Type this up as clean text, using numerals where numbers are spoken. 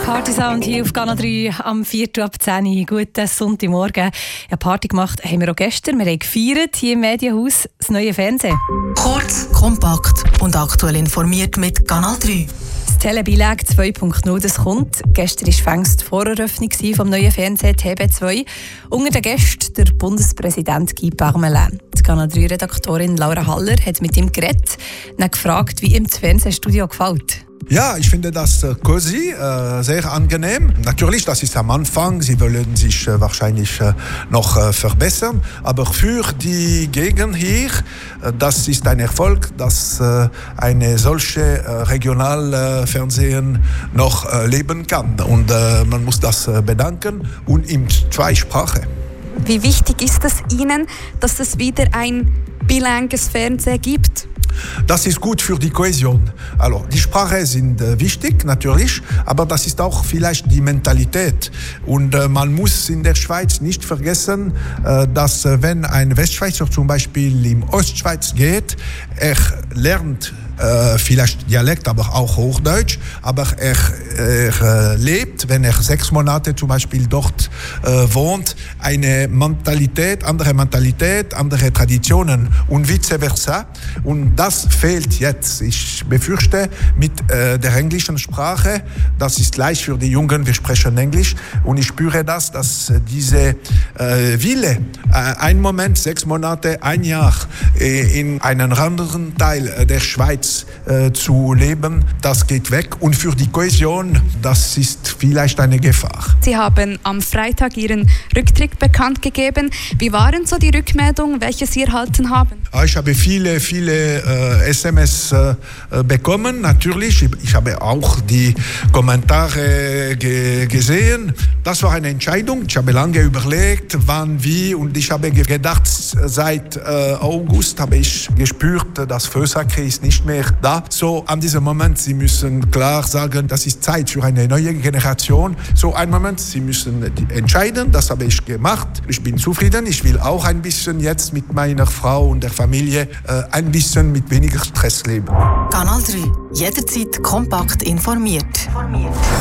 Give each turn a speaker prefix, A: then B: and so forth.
A: Partysound hier auf Kanal 3 am 4:10 Uhr. Guten Sonntagmorgen. Ja, Party gemacht haben wir auch gestern. Wir haben gefeiert hier im Medienhaus das neue Fernsehen.
B: Kurz, kompakt und aktuell informiert mit Kanal 3.
A: Das Telebilag 2.0, das kommt. Gestern war fängst die Voreröffnung vom neuen Fernsehen TB2. Unter den Gästen der Bundespräsident Guy Parmelin. Die Kanal 3-Redaktorin Laura Haller hat mit ihm geredet und gefragt, wie ihm das Fernsehstudio gefällt.
C: Ja, ich finde das cozy, sehr angenehm. Natürlich, das ist am Anfang, sie wollen sich wahrscheinlich noch verbessern. Aber für die Gegend hier, das ist ein Erfolg, dass eine solche Regionalfernsehen noch leben kann. Und man muss das bedanken und in 2 Sprachen.
D: Wie wichtig ist es Ihnen, dass es wieder ein bilingues Fernsehen gibt?
C: Das ist gut für die Kohäsion. Also, die Sprachen sind wichtig, natürlich, aber das ist auch vielleicht die Mentalität. Und man muss in der Schweiz nicht vergessen, dass wenn ein Westschweizer zum Beispiel in Ostschweiz geht, er lernt vielleicht Dialekt, aber auch Hochdeutsch, aber er lebt, wenn er 6 Monate zum Beispiel dort wohnt, eine Mentalität, andere Traditionen und vice versa. Und das fehlt jetzt. Ich befürchte, mit der englischen Sprache, das ist leicht für die Jungen, wir sprechen Englisch, und ich spüre das, dass diese Wille, ein Moment, 6 Monate, ein Jahr in einem anderen Teil der Schweiz zu leben, das geht weg. Und für die Kohäsion, das ist vielleicht eine Gefahr.
D: Sie haben am Freitag Ihren Rücktritt bekannt gegeben. Wie waren so die Rückmeldungen, welche Sie erhalten haben?
C: Ich habe viele SMS bekommen, natürlich. Ich habe auch die Kommentare gesehen. Das war eine Entscheidung. Ich habe lange überlegt, wann, wie. Und ich habe gedacht, seit August habe ich gespürt, das Fösacre ist nicht mehr da. So, an diesem Moment, Sie müssen klar sagen, das ist Zeit für eine neue Generation. So, ein Moment, Sie müssen entscheiden. Das habe ich gemacht. Ich bin zufrieden. Ich will auch ein bisschen jetzt mit meiner Frau und der Familie ein bisschen mit weniger Stress leben.
B: Kanal 3. Jederzeit kompakt informiert.